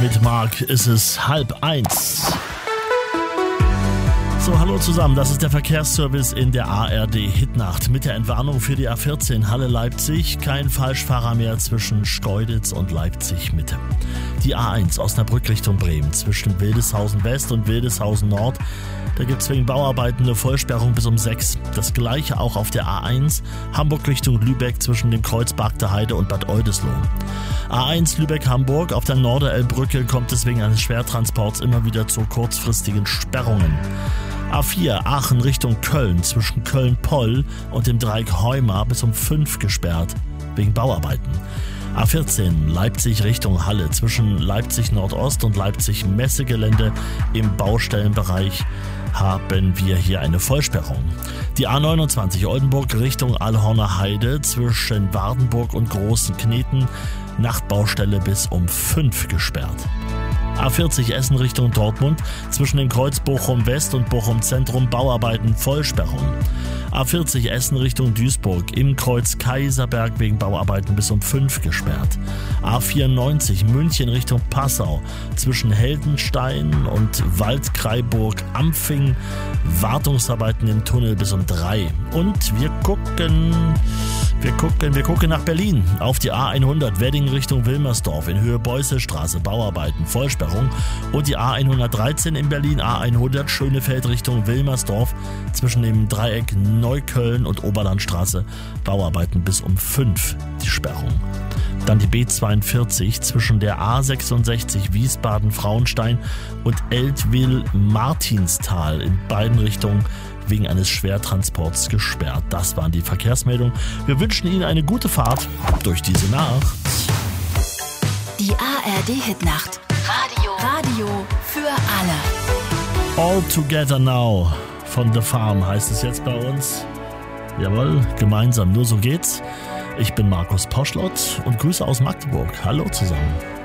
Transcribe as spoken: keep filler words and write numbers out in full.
Mit Marc ist es halb eins. So, hallo zusammen, das ist der Verkehrsservice in der A R D-Hitnacht mit der Entwarnung für die A vierzehn Halle-Leipzig. Kein Falschfahrer mehr zwischen Schkeuditz und Leipzig-Mitte. Die A eins Osnabrück Richtung Bremen zwischen Wildeshausen West und Wildeshausen Nord. Da gibt es wegen Bauarbeiten eine Vollsperrung bis um sechs. Das gleiche auch auf der A eins Hamburg Richtung Lübeck zwischen dem Kreuz Barkter Heide und Bad Oldesloe. A eins Lübeck-Hamburg auf der Norderelbbrücke kommt es wegen eines Schwertransports immer wieder zu kurzfristigen Sperrungen. A vier Aachen Richtung Köln zwischen Köln-Poll und dem Dreieck Heuma bis um fünf gesperrt wegen Bauarbeiten. A vierzehn Leipzig Richtung Halle zwischen Leipzig Nordost und Leipzig Messegelände im Baustellenbereich haben wir hier eine Vollsperrung. Die A neunundzwanzig Oldenburg Richtung Allhorner Heide zwischen Wardenburg und Großen Kneten, Nachtbaustelle bis um fünf gesperrt. A vierzig Essen Richtung Dortmund zwischen dem Kreuz Bochum West und Bochum Zentrum Bauarbeiten Vollsperrung. A vierzig Essen Richtung Duisburg im Kreuz Kaiserberg wegen Bauarbeiten bis um fünf gesperrt. A vierundneunzig München Richtung Passau zwischen Heldenstein und Waldkraiburg-Ampfing Wartungsarbeiten im Tunnel bis um drei. Und wir gucken, wir gucken, wir gucken nach Berlin auf die A hundert Wedding Richtung Wilmersdorf in Höhe Beusselstraße Bauarbeiten Vollsperrung und die A hundertdreizehn in Berlin A hundert Schönefeld Richtung Wilmersdorf zwischen dem Dreieck Neukölln und Oberlandstraße Bauarbeiten bis um fünf die Sperrung. Dann die B zweiundvierzig zwischen der A sechsundsechzig Wiesbaden-Frauenstein und Eltville-Martinstal in beiden Richtungen wegen eines Schwertransports gesperrt. Das waren die Verkehrsmeldungen. Wir wünschen Ihnen eine gute Fahrt durch diese Nacht. Die A R D-Hitnacht. Radio. Radio für alle. All Together Now von The Farm heißt es jetzt bei uns. Jawohl, gemeinsam, nur so geht's. Ich bin Markus Poschlott und Grüße aus Magdeburg. Hallo zusammen.